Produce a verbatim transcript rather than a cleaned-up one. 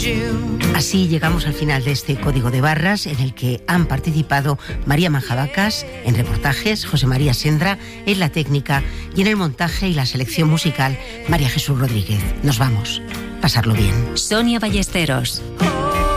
Así llegamos al final de este Código de Barras, en el que han participado María Manjabacas en reportajes, José María Sendra en la técnica y en el montaje y la selección musical María Jesús Rodríguez. Nos vamos. Pasarlo bien. Sonia Ballesteros.